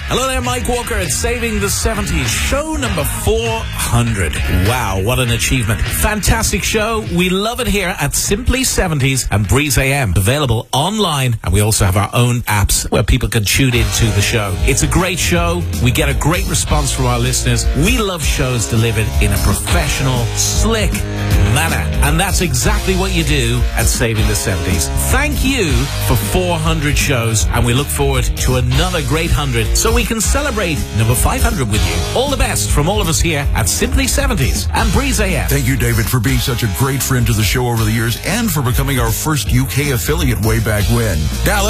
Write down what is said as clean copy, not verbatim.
Hello there, Mike Walker at Saving the 70s, show number 400. Wow, what an achievement. Fantastic show. We love it here at Simply 70s and Breeze AM. Available online, and we also have our own apps where people can tune into the show. It's a great show. We get a great response from our listeners. We love shows delivered in a professional, slick manner. And that's exactly what you do at Saving the 70s. Thank you for 400 shows, and we look forward to another great 100 so we can celebrate number 500 with you. All the best from all of us here at Simply 70s and Breeze AM. Thank you, David, for being such a great friend to the show over the years and for becoming our first UK affiliate way back when. Now